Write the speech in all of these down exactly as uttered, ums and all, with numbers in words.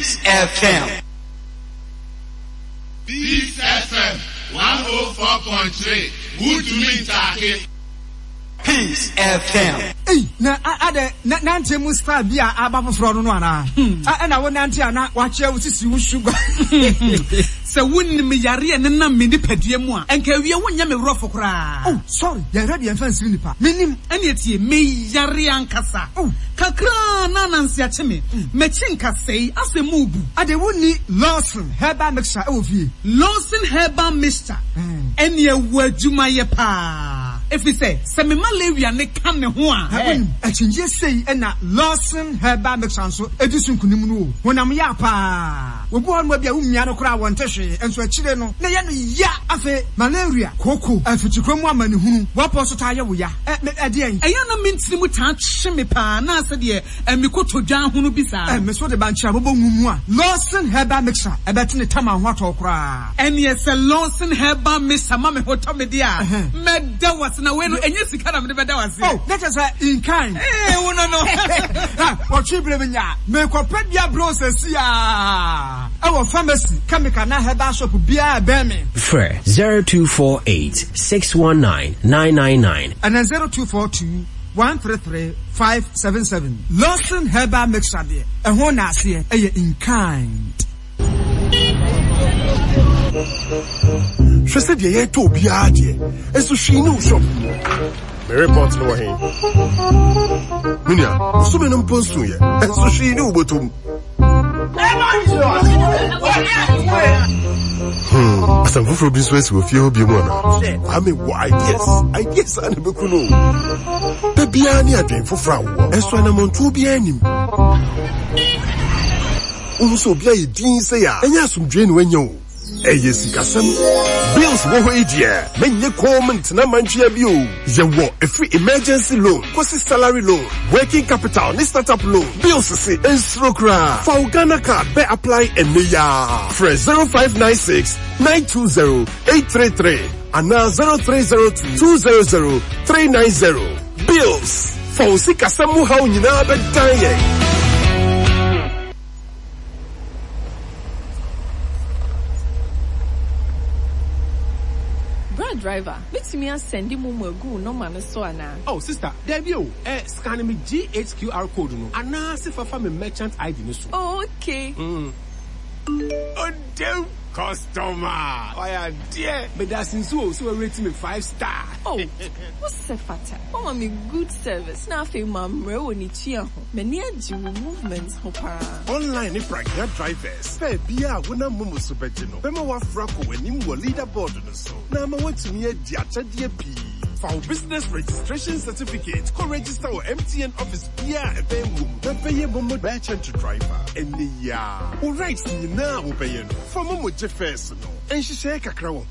Peace F M. Peace F M one oh four point three. Good to meet you. Peace F M. Hey, na ade na nante mu star bia abafoforo no no ana. Ah na wo nante ana wa che wo sisi wo sugar. Se wonnim yare ne na me nipadua mu a enka wie wonya me wrofo kra. Oh, sorry. Ya ready en fancy nipa. Menim ene etie me yare ankasa. Oh, kakra na nansi ache me. Me chinka sei asemu bu. Ade woni Lawson herbal mixture e wo fie. Lawson herbal mixture. Ene e wadwuma ye pa. If we say se me malaria ne kan ne ho a. A chinje sei e na Lawson herbal mixture so edisun kunim no. Honam ya pa. Wo bu on ma bia wo mia no kra won tehwe enso akire no na ye no ya afa malaria koko afichikromu amane hunu wo poso ta ye wo ya e de en eya na mentiri mu ta hye me pa na ase de e me kotodwan hunu bi sa e me so de ba nchira bobo nwumu a Lawson herbal mixture e beti ne tama ho ato kra ene ye se Lawson herbal mixture ma me hoto me dia me da was na we no enye sika na me da was oh that is in kind eh wo no no ha what you believe in ya me ko pedia process ya our pharmacy chemical na herbal shop bia be me Fre zero two four eight six one nine nine nine nine and then zero two four two one three three five seven seven. Lawson herbal mixture there e ho na ase e in kind. She said ye to bia de eso hwi no shop me report no he minia so me no postu ye eso hwi no botum Hmm. As I'm for business with you, be one. I mean, why? Yes, I guess I never could know. The Biani again for Frau, and so I'm on two Bianim. Also, be a dean say, and yes, some drain when you. Eh, yes, Cassam. Bills wo idea. Menye comment na manchia bio. Ye wo a free emergency loan, quasi salary loan, working capital, ni startup loan. Bills say instrokra. For Ghana card be apply and ya. Fresh zero five nine six nine two zero eight three three and now zero three zero two two zero zero three nine zero. Bills. For si Casamu how nyina be dan. Driver, makes me send him a go no man so ana. Oh sister, there you eh scan me G H Q R code no. Ana se fa fa me merchant I D no so. Oh, okay. Mm. Oh damn customer. Oh yeah, dear. But that's so so rate me five star. Oh, what's the fata? Mama me good service. Na fe mam re woni chia ho. Me ne agi movements ho para. Online pragya drivers. Fe bia wona momo so beje no. Be ma wa fra ko wanim wo leaderboard no so. Na ma watumi agi achade pii. For business registration certificate, co register or M T N office via a pay room. The pay momo merchant driver. And ya. All right, ni na wo pay no. For momo je first no. And she say kakra wo.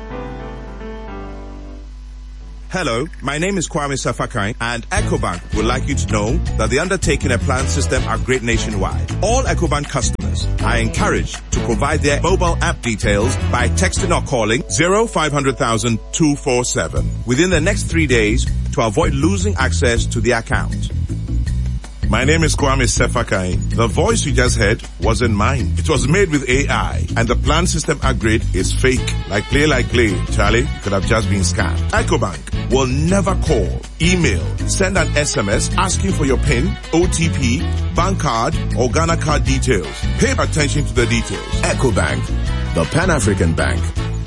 Hello, my name is Kwame Safakai, and EcoBank would like you to know that the undertaking and plan system are great nationwide. All EcoBank customers are encouraged to provide their mobile app details by texting or calling zero five hundred thousand two four seven within the next three days to avoid losing access to the account. My name is Kwame Sefakai. The voice you just heard wasn't mine. It was made with A I, and the plan system upgrade is fake. Like play, like play. Charlie, could have just been scammed. EcoBank will never call, email, send an S M S asking for your PIN, O T P, bank card, or Ghana card details. Pay attention to the details. EcoBank, the Pan-African Bank.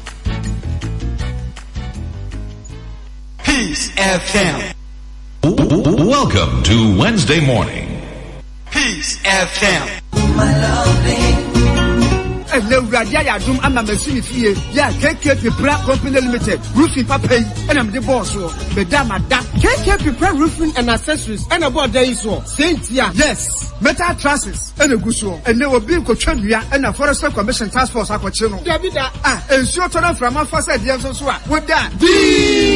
Peace F M. Welcome to Wednesday morning. Peace F M. My loving. Hello, Radia Yadum, I'm a machine fee. Yeah, K K P Pra Company Limited. Roofing Papa, and I'm the boss. Madame, K K P Pra Roofing and Accessories, and about days so. Saint, yes. Metal trusses, and a good show. And there will be a Cochania and a Forest Commission Task Force. Aquachino. Ah, and sure to know from our first ideas also. What that?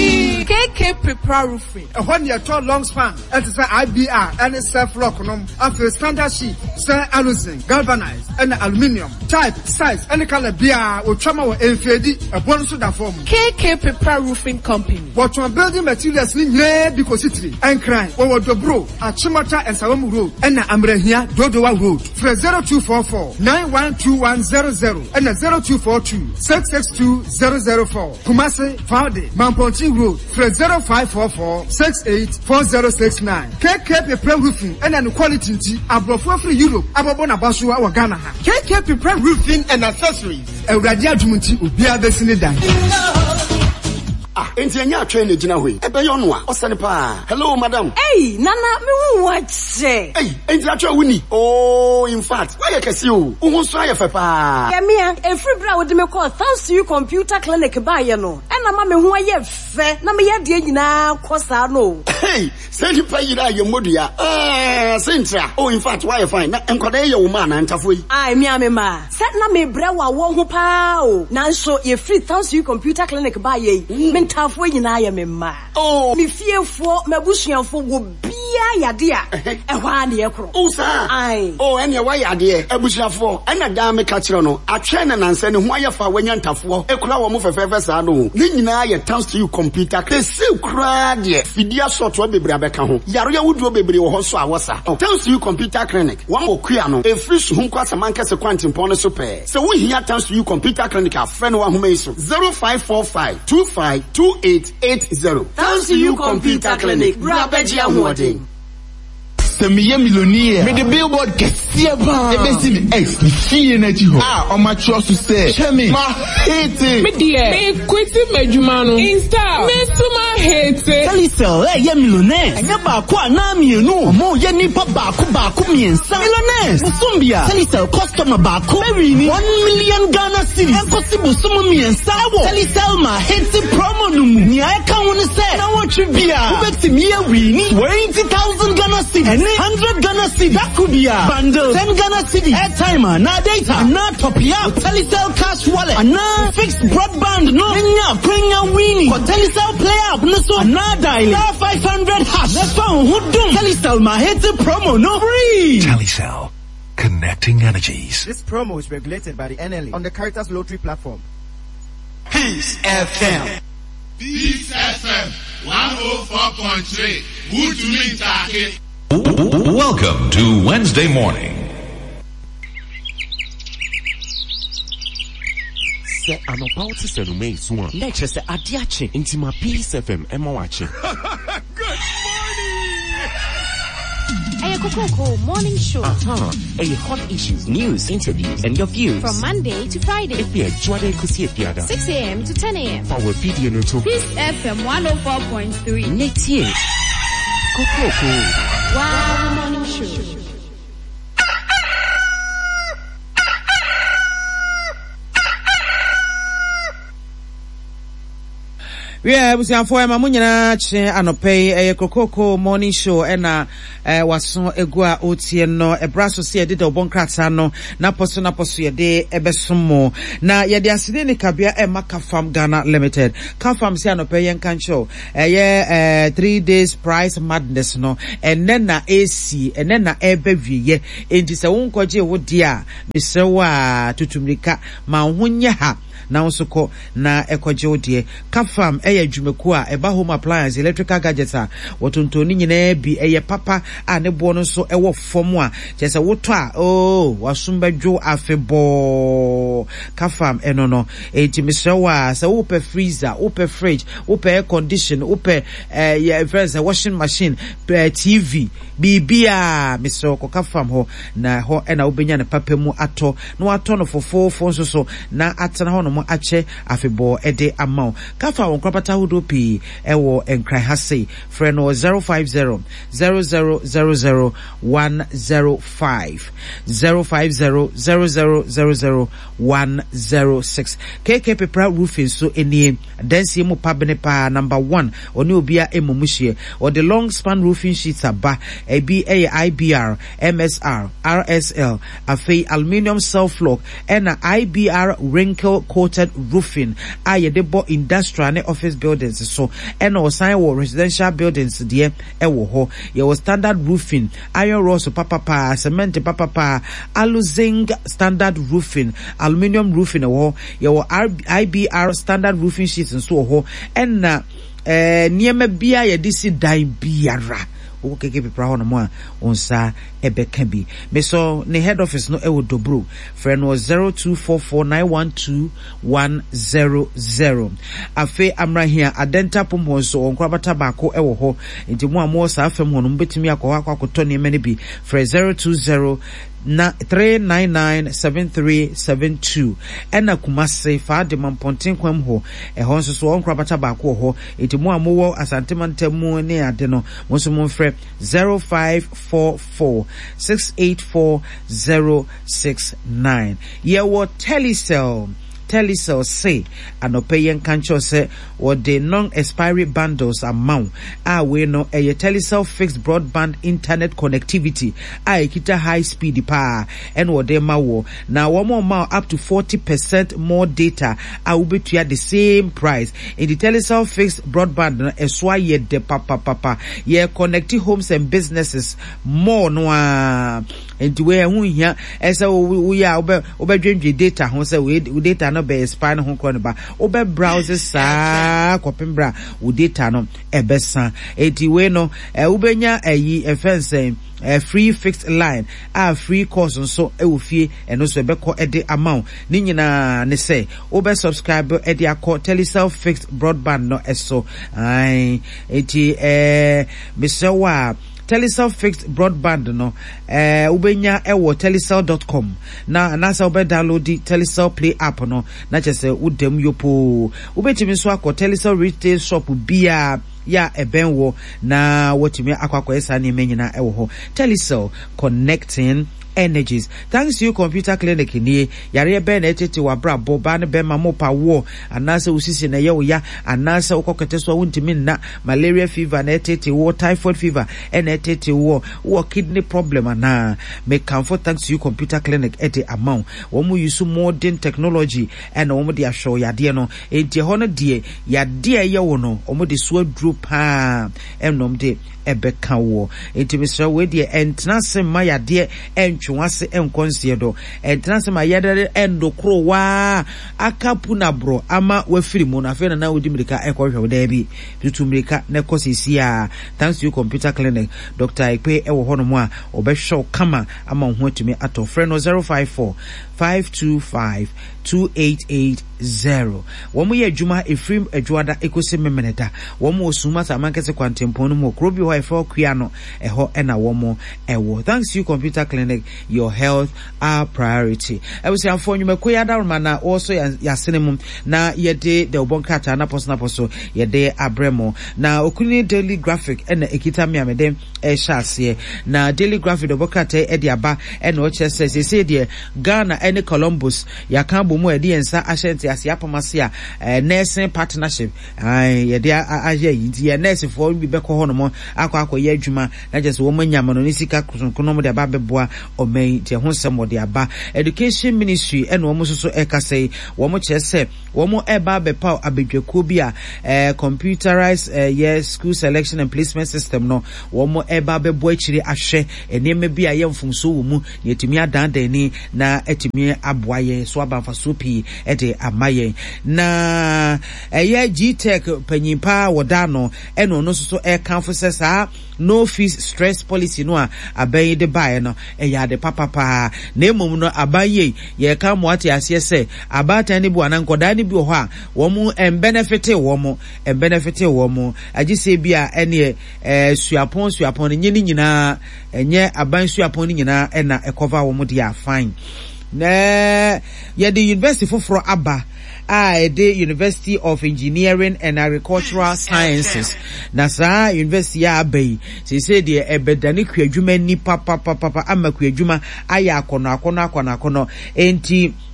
K K Prepare Roofing. A one year tall long span, and it's I B R and it's self lock on after standard sheet, sir alusin, galvanized, and aluminium, type, size, and the color beer or trauma or F A D, a bonus of that form. K K Prepare Roofing Company. What one building materials in here because it's and crying over the bro at Chimata and Salamu Road, and Ambrehia, Dodowa Road, for zero two four four nine one two one zero zero and a zero two four two six six two zero zero four. Kumasi, Faude, Mamponti Road, for zero five four four six eight four zero six nine. K K Prepare Roofing and an quality above free Europe, Ababona Basua or Ghana. K K Prepare Roofing and accessories. A Radia Jumunti, Ubia Bessinida. Ah, enti anya train ejina hoi. Ebe yo no a, osane pa. Hello madam. Hey, Nana, me hu what say? Hey, enti atwa wuni. Oh, in fact, why you kesi o? Uhun so aye fe pa. Yeah, me a free bra wo de me call thanks to you computer clinic ba ye no. E na ma me hu aye fe, na me ye de nyina kosa no. Hey, say ni pa yira ye modua. Ah, sentra. Oh, in fact, why you fine? Na enkoda ye wo ma na ntafo yi. Ai, me a me ma. Say na me bra wa wo ho pa o. Na so ye free thanks to you computer clinic ba ye. Tafo nyina ya me ma. Oh, me fiefo mabusuanfo wo bia yade a ehwa na ye kro. Oh sa. Ai. Oh, ene wa yade abusuanfo. Ena da me ka kire no. Atwe na nanse ne ho ayefa wanya ntafo. Ekura wo mo fefefe sa no. Ni nyina ye thanks to you computer. Ke se kura de. Fidia sort wa bebre abeka ho. Yaro ya wuduo bebre wo ho so awosa. Thanks to you computer clinic. Wa mo kua no. E free so ho kwasa manka se kwantim pon so pe. Se wo hia thanks to you computer clinic a friend wa ho meiso. zero five four five two five two eight eight zero. Thanks to you computer clinic. Brabeji Amwodin. Semiye millionaire. Me the billboard kesiye ba. Ebe si mi ex mi fiye na ji ho. Ah, on my trust to say. Chemi, ma hate. Me dear, me kwiti mejumano. Insta, me suma hate. Telecel, eh, ye millionaire. Anya ba kwa na mienu. Mo ye nipa ba ku ba ku miensa. Millionaires. Musumbia. Telecel customer ba ku. Merini. One million Ghana cedis. Enkosi busumu miensa. Ewo. Telecel ma hate promo numu. Ni eka wone se. Na watch bia. Ubeti miye wini. Twenty thousand Ghana cedis. Hundred Ghana cedis. That could be a bundle. Ten Ghana cedis. Airtime, na data, na top up. Telecel cash wallet, na fixed broadband. No, Kenya, Kenya winning. For Telecel play up, no so na dial. Star five hundred hash. The phone who do Telecel ma hit the promo no free. Telecel, connecting energies. This promo is regulated by the N L A on the Caritas Lottery platform. Peace F M. Peace F M one oh four point three. Good to meet you. Welcome to Wednesday morning. Se anopa o ti se no me so a. Na kire se ade ache ntima Peace F M e ma wa che. Good morning. Hey, Coco morning show. Uh-huh. Hey, hot issues, news, interviews, and your views. From Monday to Friday. If you enjoy the kusi piada. six a.m. to ten a.m. Power video no to. Peace F M one oh four point three. Netie. Coco. Wow, morning show. Yeah, we say for ma munyina che anope e kokoko morning show e na eh waso egua otie no e braso se de obon krata no na poso na poso ye de ebesomo na ye de aside ne kabia e Makafam Ghana Limited Kafam se anope yen kan show e ye eh three days price madness no enne na ac enne na ebe wiye enti se wonkoje wo dia bisewa tutumrika ma honye ha na usoko na ekoje odie Kafam eye dwumeku a eba home appliance electrical gadgets a wotontoni nyina bi eye papa a ne bo no so ewo fom a chese woto a oh wasumbadwo afebo Kafam eno no enti misrewa se wo pe freezer wo pe fridge wo pe air condition wo pe eh yeah verse washing machine T V bibia misrewa ko Kafam ho na ho ena obenya ne papa mu ato no ato no fofofo nso so na atena ho no ache afebo ede amount Kafa won krapata hudo pi ewo enkrai hase freno zero five zero zero zero zero zero one zero five zero five zero zero zero zero zero one zero six K K Prepare Roofing so eni dansi mu pabene pa number one oni obia emumuhie or the long span roofing sheets aba ebi a I B R M S R R S L afei aluminium self lock and I B R wrinkle coat coated roofing a ye de bo industrial ne office buildings so and or sign wo residential buildings de e wo ho ye was standard roofing iron rods papa pa cement papa pa alu zinc standard roofing aluminium roofing e wo ye wo I B R standard roofing sheets and so ho and na eh niema bia ye de si dan biara o keke pepra ho no mo a onsa ebeka bi me so ne head office no e wo Dobro friend was zero two four four nine one two one zero zero afe amra hia adenta pomho so onkrabata bako e wo ho enti mo amo sa afem ho no betimi akwa akwakoto ne mene bi friend zero two zero na three nine nine seven three seven two ena Kumase fa de mamponten kwam ho e ho nso so onkrabata bako ho enti mo amowo asantemantamu ne ade no mo so mo frɛ zero five four four six eight four zero six nine ye wo Telecel Telecel say anopeyen kancho say what the non-expiry bundles amount ah we no a Telecel fixed broadband internet connectivity ah kita high speed pa and what they ma now one more ma up to forty percent more data ah will be to the same price in the Telecel fixed broadband as why ye de papa papa ye connecting homes and businesses more no and we hu here as we are obe dwendwe data ho say we data no be expire no ho ba obe browse sa kopembra wo data no ebesa eti we no e ubenya ayi efense a free fixed line a free course so e wo fie eno so ebekọ ede amount ni nyina ne say obe subscribe ede akọ Telecel fixed broadband no eso ai eti eh besewa Telecel fixed broadband no eh ubenya ewo telecel dot com na na sa ube download the Telecel Play app no na chese udem yopo ubetimi so akọ Telecel retail shop bia ya ebenwo na wotimi akwakọ esa na menyina ewo ho Telecel connecting energies. Thanks to you computer clinic ni yare be na etete wa bra bo ba ne be ma mo pa wo anase usisi na ye wo ya anase ukokete so wuntimi na malaria fever na etete wo typhoid fever and etete wo wo kidney problem na me comfort thanks to you computer clinic ete amount wo mu use modern technology and wo mu de show ya de no enti ho no de ya de ye wo no wo mu de so adru pa enom de ebeka wo enti misra we de entnase ma ya de entwase enkonsie do entnase ma ya de endokro wa akapu na bro ama wafiri mu na fe na na wodi mirika ekohwe da bi tutu mirika na kosisi a thanks to you computer clinic Doctor Ekpe ewo hono mu a obehwe kama ama ho atumi ato friend no zero five four five two five two eight eight zero womu ye adwuma efrim adwada ekose memeneda womu osuma sa mankese kwantempo no mo krobi ho efo kua no eho ena womu ewo thanks to you computer clinic your health our priority e we say afo nwuma koya daruma na also ya senemu na yede de obonkata na post na poso yede abremo na okuni daily graphic ena ekita me amede e hyase na daily graphic de obonkata e de aba ena o chese se se de Ghana ene Columbus ya kan bomu e de ensa ahyente ase apamase a nursing partnership ai ye de aje yi nurse for bi be ko hono mo akwa akwa ye adwuma na je se wo manyama no nisika kono mo de aba beboa omei de ho sem de aba education ministry ene wo mo so e kasei wo mo chese wo mo e ba be pa abedwako bi a computerized yes school selection and placement system no wo mo e ba beboa chiri ahwe enema bi a ye mfumso wo mu yetimi adandan ni na etimi aboaye so aba fa so pi e de amaye na eye G-Tech panyimpa wodano eno no so e kanfo sesa no fees stress policy no a abaye de bae no e ya de papa pa na emom no abaye ye ka mo ate ase se abata ni bu anankoda ni bi ho a wo mu en benefit wo mu en benefit wo mu agise bi a ene eh suapon suapon nyini nyina enye aban suapon nyina e na e cover wo mu dia fine na ye the university for aba ah the University of Engineering and Agricultural Sciences na sa university ya abai se se de ebedani kwadwuma ni papa papa ama kwadwuma aya akono akono akono akono enti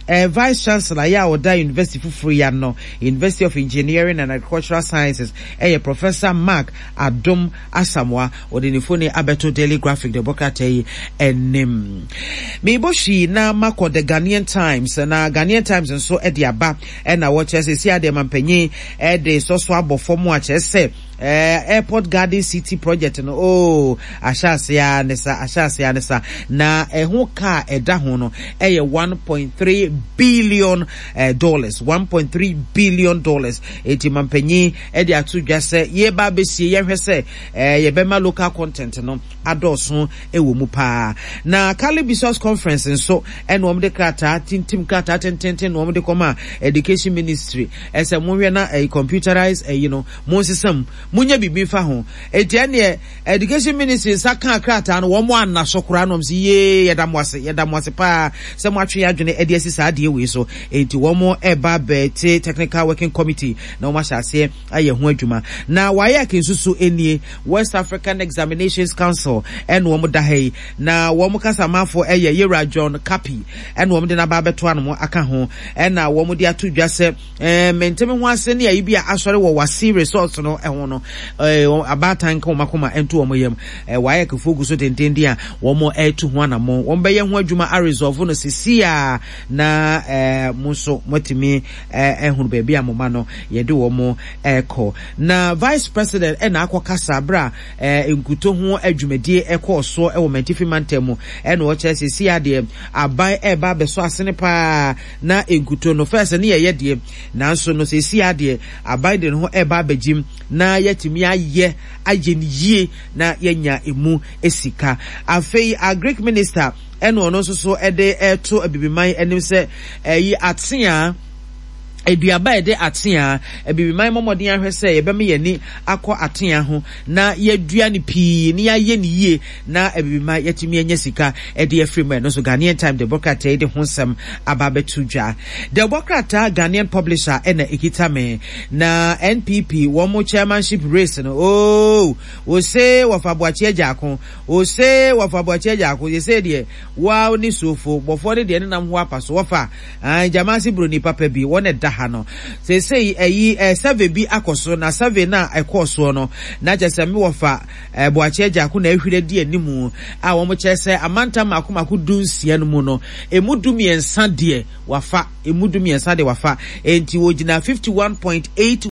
uh, Vice Chancellor ya Oda University Fufuri ya no University of Engineering and Agricultural Sciences eh Professor Mark Adom Asamoah odinifone abeto Daily Graphic de bokate enim Miboshi na mako the Ghanaian Times na Ghanaian Times nso e de aba e na wo chese si ade mampanyi e de so so abofo mu a chese Uh, Airport Garden City project no oh ashase ya nesa ashase ya nesa na eho ka eda ho no eye one point three billion uh, dollars one point three billion dollars eti mampanyi e de atudwa se ye ba besie ye hwese eh ye bema local content no adoso ewo mu pa na Calibisos conference nso eno omde krata tintim krata tententen no omde koma education ministry ese monwe na a computerized uh, you know mo system munya bibi fa ho etiane education ministry saka krata no wo mo anaso kora no msi ye yedamwase yedamwase pa se mo atwe adwene edi asisa ade we so enti wo mo eba bete technical working committee na wo mahase aye ho adwuma na waye kensusu enie West African Examinations Council en wo mo da hai na wo mo kasamafo eye Yera John Kapi en wo mo de na ba beto anu aka ho en na wo mo de atodwa se eh menteme ho ase ne ayi bia asore wo wasi resource no ehwo no eh abatan ka makoma ento wo mo yam eh waye ke fogu so tentendi a wo mo etu ho anamo wo be ye ho adwuma a resolve no sisia na eh muso motimi eh ehunu ba bia mo ma no ye de wo mo eko na vice president e na akokasa bra eh enkuto ho adwumadie eko so e wo mentifi mantemu e na wo che sisia de abai e ba be so asene pa na enkuto no first ne ye de nanso no sisia de abai de ho e ba bagim na yetimi aye aye ni yie na yenya emu esika afei a Greek minister eno no so so ede eto abibiman enim se eyi atea eduaba ede atea ebibiman momodin ahwese yebeme yani akọ atea ho na yedua ni pii ni aye ni yie na ebibiman yetimi enya sika ede efrem no so Ghanaian Time the Bokrata ede honsam ababetudwa the Bokrata Ghanaian publisher ena ekitame na N P P wo mo chairmanship race no oh wo se wo fa boache jako wo se wo fa boache jako ye se de wow ni sofo bofo de de nam ho apaso wo fa an jamasi broni papa bi wona da ha no se sei eyi eh, survey bi akoso na survey na ekoso no na jese me wo fa eh, boache jako na ehwire di animu a wo mo chese amanta makomako dunsia no mu no emudum yensa de wafa emudum yensa de wafa enti wo gina fifty-one point eight